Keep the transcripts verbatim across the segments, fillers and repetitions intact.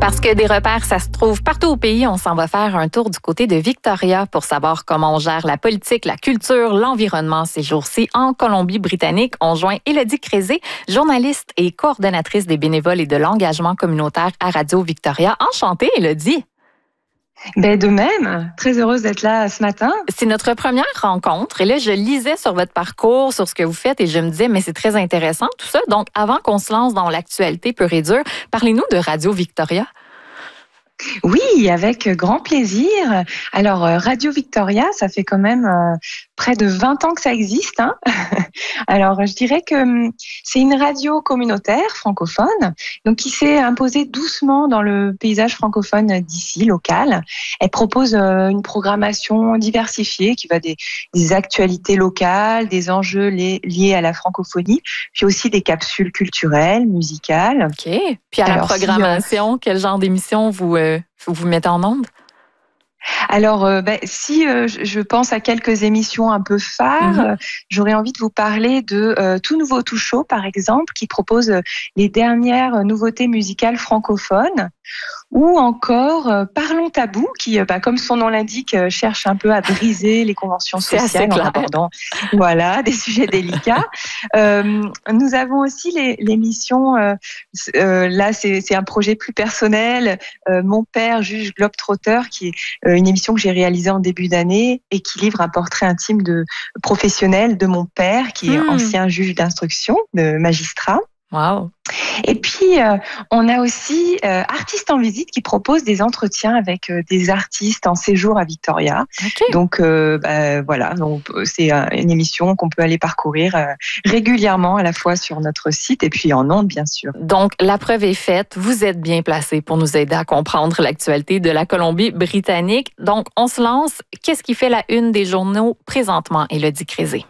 Parce que des repères, ça se trouve partout au pays, on s'en va faire un tour du côté de Victoria pour savoir comment on gère la politique, la culture, l'environnement ces jours-ci en Colombie-Britannique. On joint Élodie Crézé, journaliste et coordonnatrice des bénévoles et de l'engagement communautaire à Radio-Victoria. Enchantée, Élodie! Ben de même, très heureuse d'être là ce matin. C'est notre première rencontre et là, je lisais sur votre parcours, sur ce que vous faites et je me disais, mais c'est très intéressant tout ça. Donc, avant qu'on se lance dans l'actualité pure et dure, parlez-nous de Radio-Victoria. Oui, avec grand plaisir. Alors, Radio Victoria, ça fait quand même euh, près de vingt ans que ça existe. Hein. Alors, je dirais que c'est une radio communautaire francophone, donc qui s'est imposée doucement dans le paysage francophone d'ici, local. Elle propose euh, une programmation diversifiée qui va des, des actualités locales, des enjeux li- liés à la francophonie, puis aussi des capsules culturelles, musicales. OK. Puis à Alors, la programmation, si, euh, quel genre d'émission vous... Euh Vous vous mettez en onde? Alors, euh, ben, si euh, je pense à quelques émissions un peu phares, mm-hmm. euh, j'aurais envie de vous parler de euh, Tout Nouveau Tout Chaud, par exemple, qui propose euh, les dernières nouveautés musicales francophones. Ou encore euh, Parlons Tabou, qui, euh, bah, comme son nom l'indique, euh, cherche un peu à briser les conventions sociales en abordant voilà, des sujets délicats. Euh, nous avons aussi les, l'émission, euh, euh, là c'est, c'est un projet plus personnel, euh, Mon père, juge globe-trotteur, qui est euh, une émission que j'ai réalisée en début d'année et qui livre un portrait intime de professionnel de mon père, qui est mmh. ancien juge d'instruction, de magistrat. Wow. Et puis, euh, on a aussi euh, Artistes en visite qui propose des entretiens avec euh, des artistes en séjour à Victoria. Okay. Donc, euh, bah, voilà, donc, c'est euh, une émission qu'on peut aller parcourir euh, régulièrement, à la fois sur notre site et puis en ondes, bien sûr. Donc, la preuve est faite. Vous êtes bien placé pour nous aider à comprendre l'actualité de la Colombie-Britannique. Donc, on se lance. Qu'est-ce qui fait la une des journaux présentement, Élodie Crézé?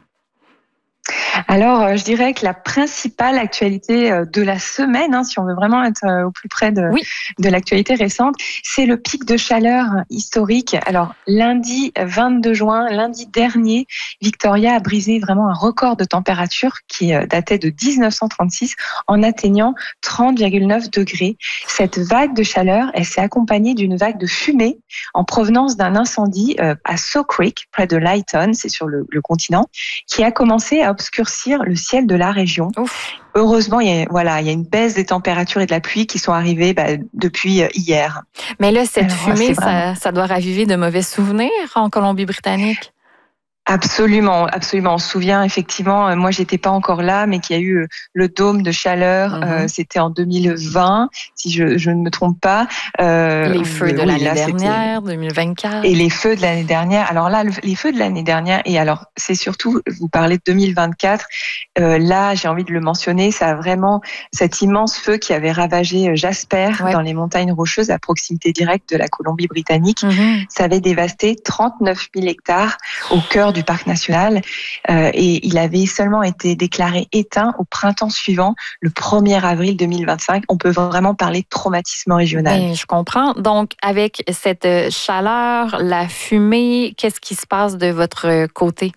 Alors, je dirais que la principale actualité de la semaine, hein, si on veut vraiment être au plus près de, oui. de l'actualité récente, c'est le pic de chaleur historique. Alors, lundi vingt-deux juin, lundi dernier, Victoria a brisé vraiment un record de température qui datait de dix-neuf cent trente-six en atteignant trente virgule neuf degrés. Cette vague de chaleur, elle s'est accompagnée d'une vague de fumée en provenance d'un incendie à Saw Creek, près de Lytton, c'est sur le, le continent, qui a commencé à obscurcir le ciel de la région. Ouf. Heureusement, il y a, voilà, il y a une baisse des températures et de la pluie qui sont arrivées bah, depuis hier. Mais là, cette Alors, fumée, vraiment... ça, ça doit raviver de mauvais souvenirs en Colombie-Britannique? Absolument, absolument. On se souvient effectivement, moi j'étais pas encore là, mais qu'il y a eu le dôme de chaleur, mm-hmm. euh, c'était en deux mille vingt, si je, je ne me trompe pas. Euh, les feux de oui, l'année là, dernière, deux mille vingt-quatre. Et les feux de l'année dernière. Alors là, le, les feux de l'année dernière, et alors c'est surtout, vous parlez de deux mille vingt-quatre, euh, là j'ai envie de le mentionner, ça a vraiment cet immense feu qui avait ravagé Jasper ouais. dans les montagnes rocheuses à proximité directe de la Colombie-Britannique. Mm-hmm. Ça avait dévasté trente-neuf mille hectares au cœur du parc national euh, et il avait seulement été déclaré éteint au printemps suivant, le premier avril deux mille vingt-cinq. On peut vraiment parler de traumatisme régional. Bien, je comprends. Donc, avec cette chaleur, la fumée, qu'est-ce qui se passe de votre côté?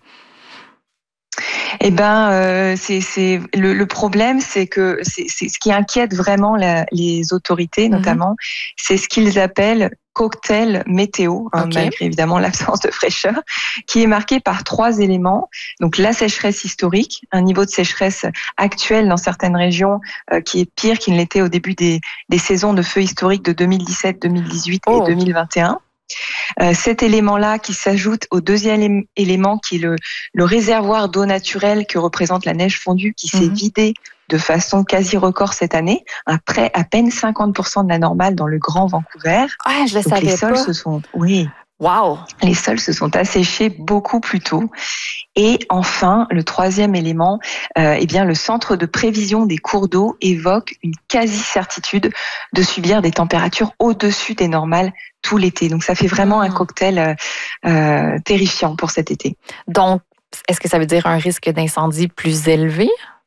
Eh ben, euh, c'est, c'est le, le problème, c'est que c'est, c'est ce qui inquiète vraiment la, les autorités, notamment, mm-hmm. c'est ce qu'ils appellent cocktail météo, hein, okay. malgré évidemment l'absence de fraîcheur, qui est marqué par trois éléments. Donc la sécheresse historique, un niveau de sécheresse actuel dans certaines régions euh, qui est pire qu'il ne l'était au début des, des saisons de feu historiques de deux mille dix-sept, deux mille dix-huit oh. et deux mille vingt et un. Euh, cet élément-là qui s'ajoute au deuxième élément qui est le, le réservoir d'eau naturelle que représente la neige fondue qui s'est mmh. vidé de façon quasi record cette année, après à peine cinquante pour cent de la normale dans le Grand Vancouver. Ah, je le Donc savais les sols pas. se sont, oui. Wow. Les sols se sont asséchés beaucoup plus tôt. Et enfin, le troisième élément, euh, eh bien, le centre de prévision des cours d'eau évoque une quasi-certitude de subir des températures au-dessus des normales tout l'été. Donc, ça fait vraiment mmh. un cocktail euh, terrifiant pour cet été. Donc, est-ce que ça veut dire un risque d'incendie plus élevé?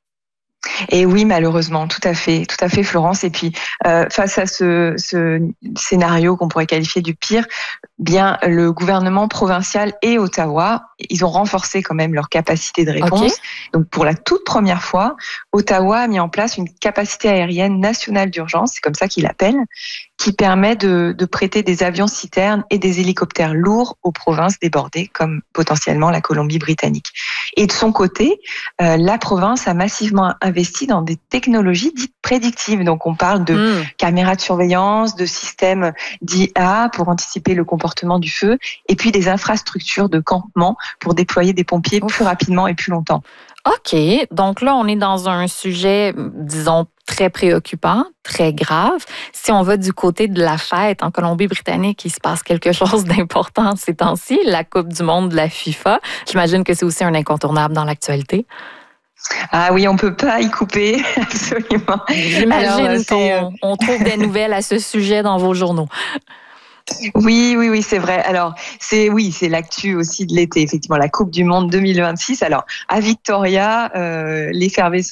Et oui, malheureusement, tout à fait, tout à fait, Florence. Et puis, euh, face à ce, ce scénario qu'on pourrait qualifier du pire, bien, le gouvernement provincial et Ottawa, ils ont renforcé quand même leur capacité de réponse. Okay. Donc, pour la toute première fois, Ottawa a mis en place une capacité aérienne nationale d'urgence, c'est comme ça qu'ils l'appellent, qui permet de, de prêter des avions citernes et des hélicoptères lourds aux provinces débordées, comme potentiellement la Colombie-Britannique. Et de son côté, euh, la province a massivement investi dans des technologies dites prédictives. Donc, on parle de mmh. caméras de surveillance, de systèmes d'I A pour anticiper le comportement du feu, et puis des infrastructures de campement pour déployer des pompiers Ouf. plus rapidement et plus longtemps. OK. Donc là, on est dans un sujet, disons, très préoccupant, très grave. Si on va du côté de la fête en Colombie-Britannique, il se passe quelque chose d'important ces temps-ci, la Coupe du monde de la FIFA. J'imagine que c'est aussi un incontournable dans l'actualité. Ah oui, on peut pas y couper, absolument. J'imagine qu'on on trouve des nouvelles à ce sujet dans vos journaux. Oui, oui, oui, c'est vrai. Alors, c'est oui, c'est l'actu aussi de l'été, effectivement, la Coupe du Monde deux mille vingt-six. Alors, à Victoria, euh, l'effervescence